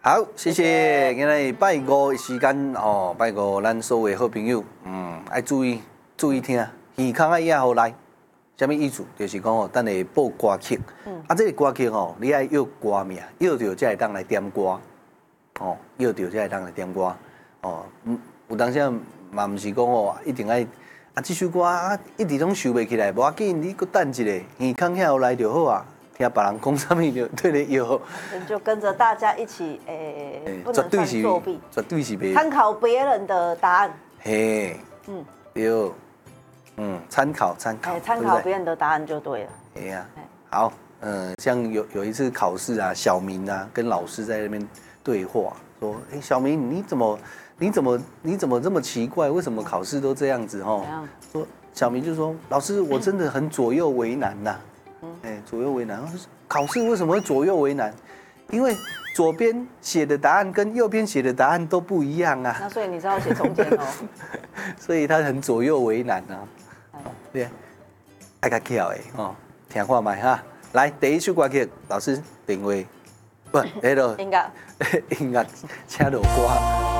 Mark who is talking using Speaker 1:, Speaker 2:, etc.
Speaker 1: 好，谢谢。今日拜五的时间哦，拜五咱所有好朋友，爱注意听，耳孔爱压好来。什么意思？就是讲哦，等下报歌曲，这个歌曲哦，你爱要歌名，要着才会当来点歌，哦，要着才会当来点歌，哦，有当时嘛，唔是讲哦，一定爱这首歌一直拢想袂起来，无要紧，你搁等一下，耳孔遐来就好啊。听别人讲什么就对了有，
Speaker 2: 就跟着大家一起不能算作弊，
Speaker 1: 绝对是袂
Speaker 2: 参考别人的答案。
Speaker 1: 嘿，对，参考，参考
Speaker 2: 别人的答案就对了。
Speaker 1: 哎呀，好，像有一次考试啊，小明啊跟老师在那边对话，说，小明你怎么这么奇怪？为什么考试都这样子哈？说小明就说，老师我真的很左右为难呐。左右为难。考试为什么会左右为难？因为左边写的答案跟右边写的答案都不一样啊。
Speaker 2: 那所以你是要写中间哦。
Speaker 1: 所以他很左右为难啊。对，爱较巧的哦，听看卖哈。来，第一首歌曲，老师定位，不，音乐，请落歌。